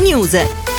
News.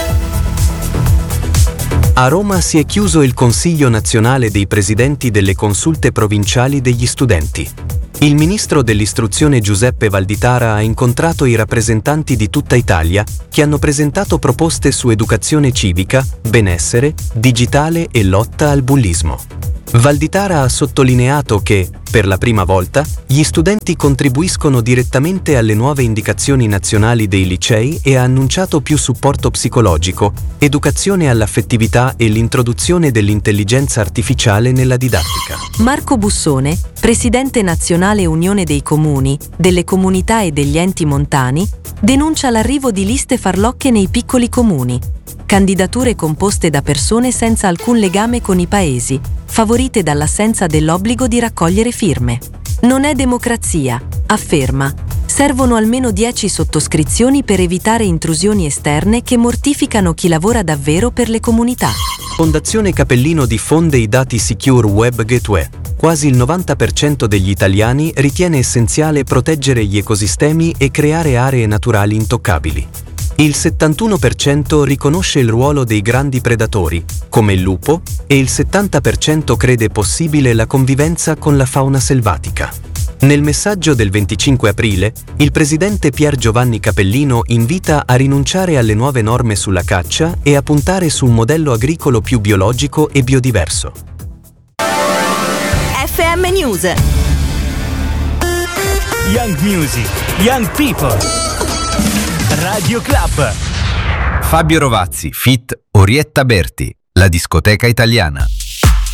A Roma si è chiuso il Consiglio nazionale dei presidenti delle consulte provinciali degli studenti. Il ministro dell'istruzione Giuseppe Valditara ha incontrato i rappresentanti di tutta Italia che hanno presentato proposte su educazione civica, benessere, digitale e lotta al bullismo. Valditara ha sottolineato che, per la prima volta, gli studenti contribuiscono direttamente alle nuove indicazioni nazionali dei licei e ha annunciato più supporto psicologico, educazione all'affettività e l'introduzione dell'intelligenza artificiale nella didattica. Marco Bussone, presidente nazionale Unione dei Comuni, delle comunità e degli enti montani, denuncia l'arrivo di liste farlocche nei piccoli comuni. Candidature composte da persone senza alcun legame con i paesi, favorite dall'assenza dell'obbligo di raccogliere firme. Non è democrazia, afferma. Servono almeno 10 sottoscrizioni per evitare intrusioni esterne che mortificano chi lavora davvero per le comunità. Fondazione Capellino diffonde i dati Secure Web Gateway. Quasi il 90% degli italiani ritiene essenziale proteggere gli ecosistemi e creare aree naturali intoccabili. Il 71% riconosce il ruolo dei grandi predatori, come il lupo, e il 70% crede possibile la convivenza con la fauna selvatica. Nel messaggio del 25 aprile, il presidente Pier Giovanni Capellino invita a rinunciare alle nuove norme sulla caccia e a puntare su un modello agricolo più biologico e biodiverso. FM News. Young Music, Young People. Radio Club. Fabio Rovazzi, feat. Orietta Berti, la discoteca italiana.